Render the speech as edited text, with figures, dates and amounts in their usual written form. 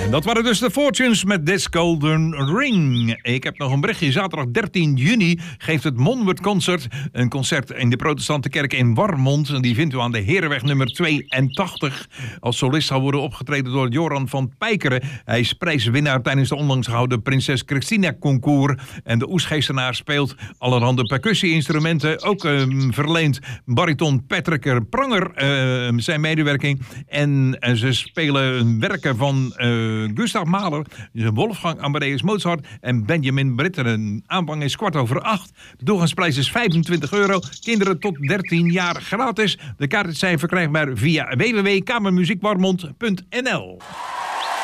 Dat waren dus de Fortunes met This Golden Ring. Ik heb nog een berichtje. Zaterdag 13 juni geeft het Monwerd Concert een concert in de protestante kerk in Warmond. En die vindt u aan de Herenweg nummer 82. Als solist zal worden opgetreden door Joran van Pijkeren. Hij is prijswinnaar tijdens de onlangs gehouden Prinses Christina Concours. En de Oesgeestenaar speelt allerhande percussie-instrumenten. Ook verleent bariton Patrick Pranger zijn medewerking. En ze spelen werken van Gustav Mahler, Wolfgang Amadeus Mozart en Benjamin Britten. De aanvang is 7:15. De doorgangsprijs is €25. Kinderen tot 13 jaar gratis. De kaarten zijn verkrijgbaar via www.kamermuziekwarmond.nl.